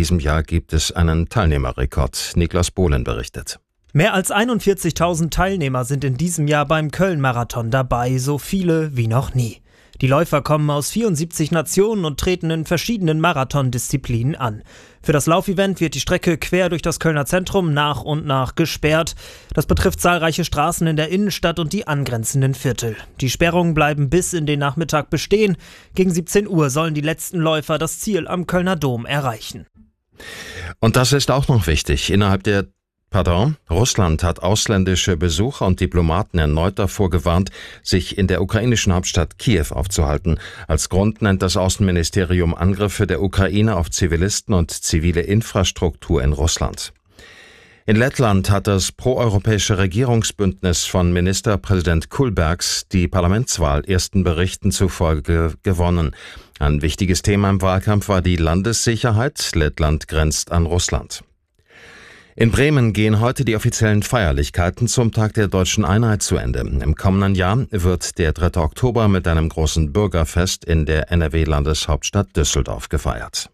diesem Jahr gibt es einen Teilnehmerrekord. Niklas Bohlen berichtet. Mehr als 41.000 Teilnehmer sind in diesem Jahr beim Köln-Marathon dabei, so viele wie noch nie. Die Läufer kommen aus 74 Nationen und treten in verschiedenen Marathondisziplinen an. Für das Laufevent wird die Strecke quer durch das Kölner Zentrum nach und nach gesperrt. Das betrifft zahlreiche Straßen in der Innenstadt und die angrenzenden Viertel. Die Sperrungen bleiben bis in den Nachmittag bestehen. Gegen 17 Uhr sollen die letzten Läufer das Ziel am Kölner Dom erreichen. Und das ist auch noch wichtig. Russland hat ausländische Besucher und Diplomaten erneut davor gewarnt, sich in der ukrainischen Hauptstadt Kiew aufzuhalten. Als Grund nennt das Außenministerium Angriffe der Ukraine auf Zivilisten und zivile Infrastruktur in Russland. In Lettland hat das proeuropäische Regierungsbündnis von Ministerpräsident Kulbergs die Parlamentswahl ersten Berichten zufolge gewonnen. Ein wichtiges Thema im Wahlkampf war die Landessicherheit. Lettland grenzt an Russland. In Bremen gehen heute die offiziellen Feierlichkeiten zum Tag der Deutschen Einheit zu Ende. Im kommenden Jahr wird der 3. Oktober mit einem großen Bürgerfest in der NRW-Landeshauptstadt Düsseldorf gefeiert.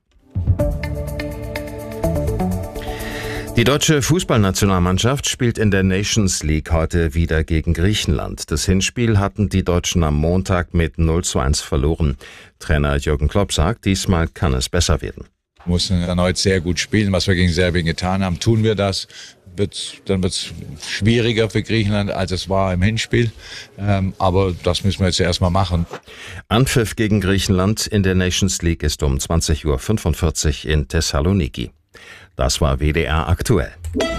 Die deutsche Fußballnationalmannschaft spielt in der Nations League heute wieder gegen Griechenland. Das Hinspiel hatten die Deutschen am Montag mit 0:1 verloren. Trainer Jürgen Klopp sagt, diesmal kann es besser werden. Wir müssen erneut sehr gut spielen, was wir gegen Serbien getan haben. Tun wir das, dann wird es schwieriger für Griechenland, als es war im Hinspiel. Aber das müssen wir jetzt erstmal machen. Anpfiff gegen Griechenland in der Nations League ist um 20:45 Uhr in Thessaloniki. Das war WDR aktuell.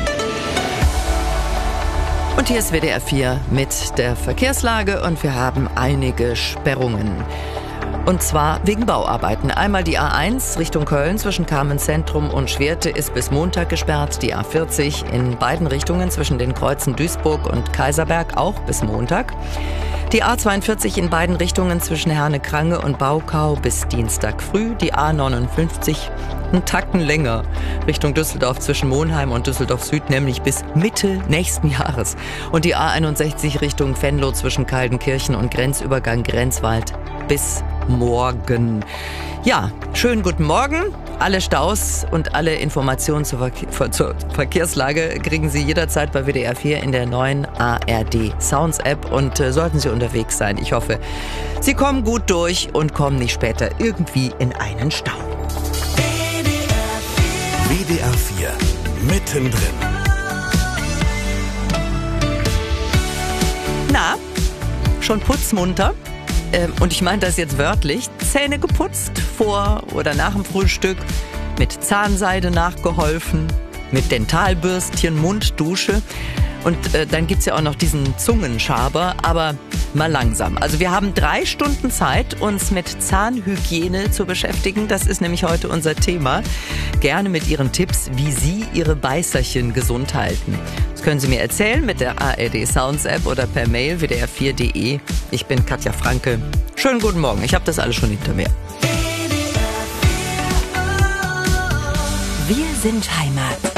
Und hier ist WDR 4 mit der Verkehrslage und wir haben einige Sperrungen. Und zwar wegen Bauarbeiten. Einmal die A1 Richtung Köln zwischen Carmen-Zentrum und Schwerte ist bis Montag gesperrt. Die A40 in beiden Richtungen zwischen den Kreuzen Duisburg und Kaiserberg auch bis Montag. Die A42 in beiden Richtungen zwischen Herne-Krange und Baukau bis Dienstag früh. Die A59 einen Tacken länger Richtung Düsseldorf zwischen Monheim und Düsseldorf Süd, nämlich bis Mitte nächsten Jahres. Und die A61 Richtung Venlo zwischen Kaldenkirchen und Grenzübergang Grenzwald bis morgen. Ja, schönen guten Morgen. Alle Staus und alle Informationen zur Verkehrslage kriegen Sie jederzeit bei WDR 4 in der neuen ARD Sounds App. Und sollten Sie unterwegs sein, ich hoffe, Sie kommen gut durch und kommen nicht später irgendwie in einen Stau. WDR 4 mittendrin. Na, schon putzmunter? Und ich meine das jetzt wörtlich, Zähne geputzt vor oder nach dem Frühstück, mit Zahnseide nachgeholfen, mit Dentalbürstchen, Munddusche. Und dann gibt's ja auch noch diesen Zungenschaber, aber mal langsam. Also wir haben 3 Stunden Zeit, uns mit Zahnhygiene zu beschäftigen. Das ist nämlich heute unser Thema. Gerne mit Ihren Tipps, wie Sie Ihre Beißerchen gesund halten. Das können Sie mir erzählen mit der ARD Sounds App oder per Mail wdr4.de. Ich bin Katja Franke. Schönen guten Morgen, ich habe das alles schon hinter mir. Wir sind Heimat.